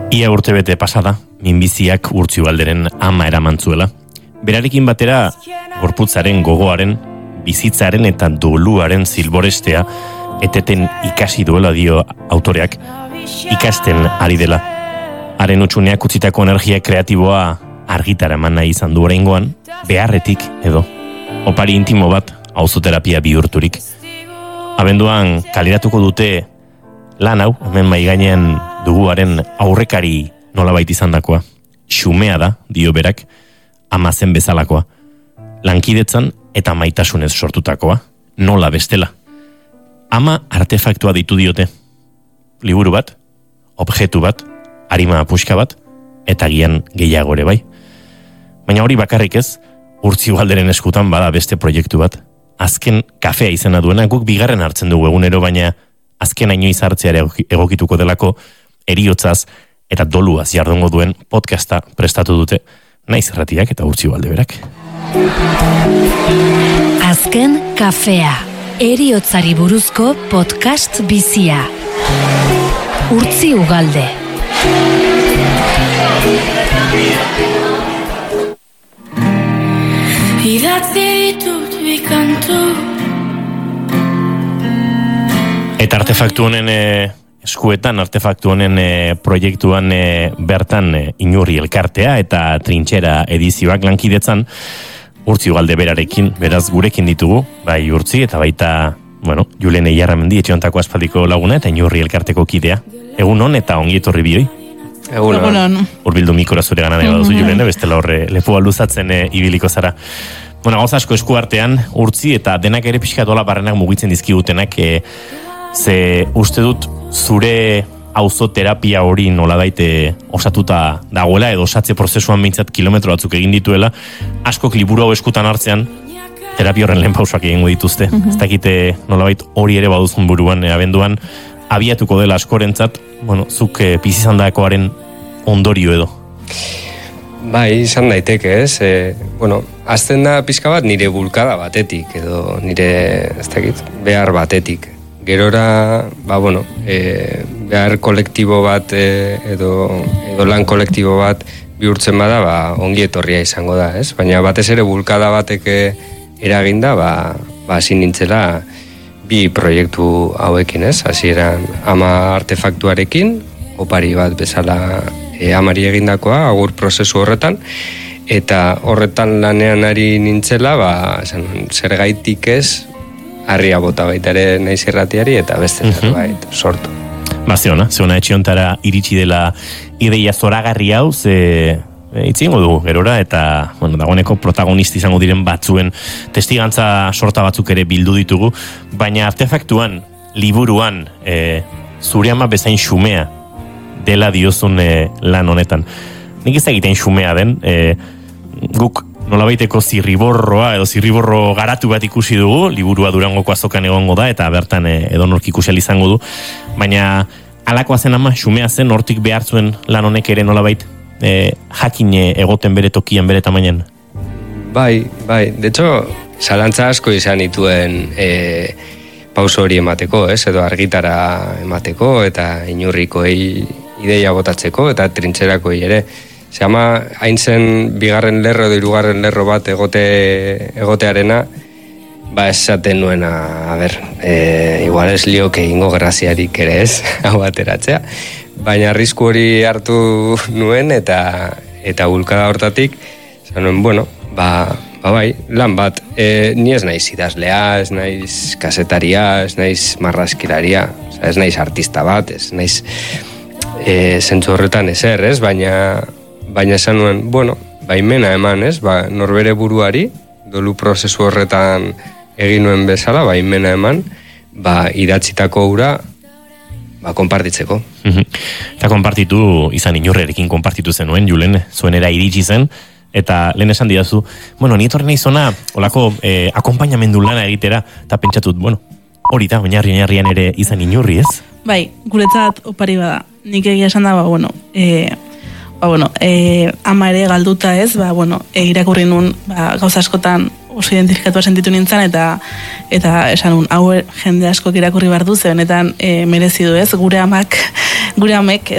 Ia urtebete pasada, minbiziak Urtzibalderen ama eramantzuela. Berarekin batera, gorputzaren gogoaren, bizitzaren eta doluaren zilborestea, eteten ikasi duela dio autoreak, ikasten ari dela. Haren utxuneak utzitako energia kreatiboa argitara eman nahi izan du oraingoan, beharretik edo. Opari intimo bat, auzoterapia bihurturik. Abenduan kaleratuko dute lan hau, hemen maigainean duguaren aurrekari nolabait izandakoa. Xumea da, dio berak, ama zen bezalakoa. Lankidetzan eta maitasunez sortutakoa, nola bestela. Ama artefaktua ditu diote. Liburu bat, objektu bat, arima puxka bat, eta gian gehiagore bai. Baina hori bakarrik ez, Urtzibalderen eskutan bada beste proiektu bat. Azken kafea izena duena, guk bigarren hartzen dugu egunero, baina azken inoiz hartzeare egokituko delako, eriotzaz eta doluaz jardungo duen podcasta prestatu dute, naiz erratiak eta Urtzibalde berak. Azken kafea, eriotzari buruzko podcast bizia. Urtzi Ugalde. Idatzi ditut bikantu. Eta artefaktu honen eskuetan, artefaktu honen proiektuan bertan Inurri elkartea eta Trintxera edizioak lankidetzan Urtzi Ugalde berarekin, beraz gurekin ditugu, bai Urtzi eta baita, Julen Eiarramendi etxeontako aspaldiko laguna eta Inurri elkarteko kidea. Egun hon eta ongi etorri bioi. Egun hon. Urbildu mikora zure gana nahi baduzu, Julen, bestela horre lepoa luzatzen ibiliko zara. Gauza asko esku artean, Urtzi eta denak ere pixka dola barrenak mugitzen dizkigutenak, ze uste dut zure auzoterapia hori nolabait osatuta dagoela, edo osatze prozesuan behintzat kilometro batzuk egin dituela, askok liburu hau eskutan hartzean, terapia horren lehen pausak egingo dituzte. Ez dakite nolabait hori ere baduzun buruan, abenduan, abiatuko dela askorentzat, zuk pizizandakoaren ondorio edo. Bai, izan daiteke, ez? Azten da pizka bat nire bulkada batetik, edo nire, ez dakit, behar batetik. Gerora, behar kolektibo bat, edo lan kolektibo bat bihurtzen bada, ongi etorria izango da, ez? Baina batez ere bulkada batek eraginda, hasi nintzela bi proiektu hauekin, ez? Hasieran ama artefaktuarekin, opari bat bezala amari egindakoa, agur prozesu horretan, eta horretan lanean ari nintzela, zer gaitik ez, harria bota baita ere naiz irratiari, eta beste zerbait sortu. Zeona etxiontara iritsi dela ideia zoragarri hau, itzingo dugu gerora, eta dagoeneko protagonisti izango diren batzuen testigantza sorta batzuk ere bildu ditugu, baina artefaktuan, liburuan, zure ama bezain xumea dela diozun lan honetan. Nik ez egiten xumea den, guk nolabaiteko zirriborroa edo zirriborro garatu bat ikusi dugu, liburua Durangoko azokan egongo da, eta bertan edonork ikusi izango du, baina alakoa zen ama, xumea zen, hortik behar zuen lan honek ere nolabait jakin egoten bere tokian, bere tamainan? Bai, de hecho, zalantza asko izan dituen pauso hori emateko, edo argitara emateko, eta Inurrikoei ideia botatzeko, eta Trintxerakoei ere. Ama, hain zen bigarren lerro edo hirugarren lerro bat egotearena, esaten nuena, igual ez lioke ingo graziarik ere ez, hau ateratzea. Baina arrisku hori hartu nuen eta bulkada hortatik, nuen, bai, lan bat, ni ez naiz idazlea, ez naiz kasetaria, ez naiz marrazkilaria, ez naiz artista bat, ez naiz zentzu horretan ezer, ez, baina esan nuen, baimena eman, ez, norbere buruari, dolu prozesu horretan egin nuen bezala, baimena eman, idatzitako ura, konpartitzeko. Eta konpartitu, izan Inurrerekin konpartitu zenuen, Julen, zuenera iritsi zen, eta lehen esan didazu, nietorren nahi zona, olako akompainamendu lana egitera, eta pentsatut, hori da, oinarrian ere izan Inurri, ez? Bai, guretzat opari bada. Nik egia esan da, ama ere galduta ez, irakurri nun, gauza askotan oso identifikatua sentitu nintzen, eta esan nun, hau jende askok irakurri behar du, ze honetan merezi du ez, gure amek